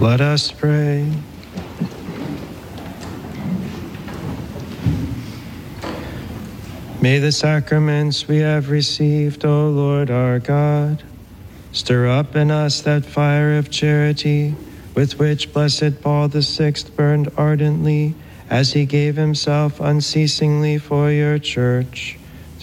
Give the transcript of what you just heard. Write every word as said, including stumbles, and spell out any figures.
Let us pray. May the sacraments we have received, O Lord our God, stir up in us that fire of charity with which blessed Paul the Sixth burned ardently as he gave himself unceasingly for your church.